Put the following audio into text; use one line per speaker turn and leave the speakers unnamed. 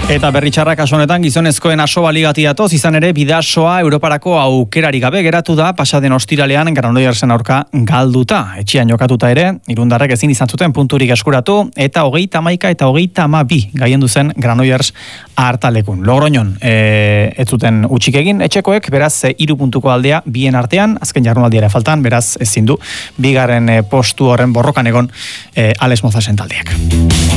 Eta berritxarrak kasu honetan gizonezkoen asoba ligati datoz, izan ere Bidasoa Europarako aukerari gabe geratu da pasaden ostiralean Granoillersen aurka galduta. Etxean jokatuta ere, irundarrek ezin izan zuten punturik eskuratu, eta 31 eta 32 gaiendu zen Granollers hartalekun. Logroñon ez zuten utxik egin etxekoek, beraz 3 puntuko aldea bien artean, azken jardunaldiara faltan, beraz ezin du bigarren postu horren borrokan egon Alex Mozasen taldeak.